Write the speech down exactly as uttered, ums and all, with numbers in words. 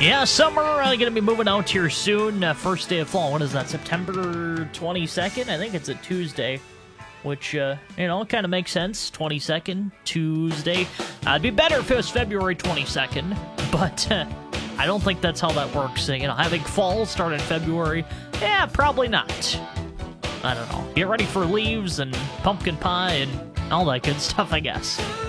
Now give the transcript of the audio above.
Yeah, summer uh, going to be moving out here soon. Uh, first day of fall. What is that? September twenty-second? I think it's a Tuesday, which, uh, you know, kind of makes sense. twenty-second, Tuesday. Uh, it'd be better if it was February twenty-second, but uh, I don't think that's how that works. Uh, you know, having fall start in February, yeah, probably not. I don't know. Get ready for leaves and pumpkin pie and all that good stuff, I guess.